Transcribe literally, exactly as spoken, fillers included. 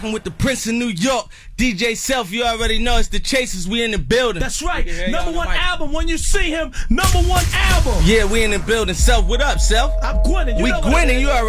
with the Prince of New York, D J Self. You already know it's the Chasers. We in the building. That's right. Number one album. When you see him, number one album. Yeah, we in the building. Self, what up, Self? I'm Gwennon. You we know Gwennon. You already.